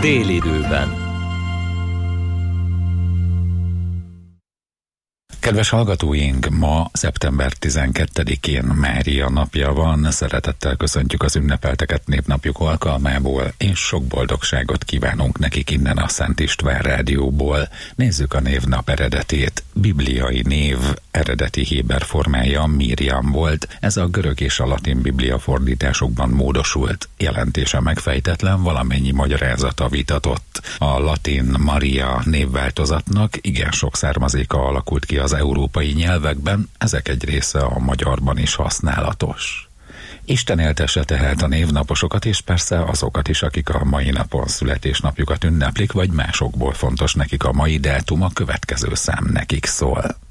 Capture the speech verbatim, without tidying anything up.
Délidőben. Kedves hallgatóink, ma szeptember tizenkettedikén Mária napja van. Szeretettel köszöntjük az ünnepelteket névnapjuk alkalmából, és sok boldogságot kívánunk nekik innen a Szent István Rádióból. Nézzük a névnap eredetét. Bibliai név eredeti héber formája Miriam volt. Ez a görög és a latin biblia fordításokban módosult. Jelentése megfejtetlen, valamennyi magyarázata vitatott. A latin Maria névváltozatnak igen sok származéka alakult ki az európai nyelvekben, ezek egy része a magyarban is használatos. Isten éltesse tehát a névnaposokat, és persze azokat is, akik a mai napon születésnapjukat ünneplik, vagy másokból fontos nekik a mai dátum, a következő szám nekik szól.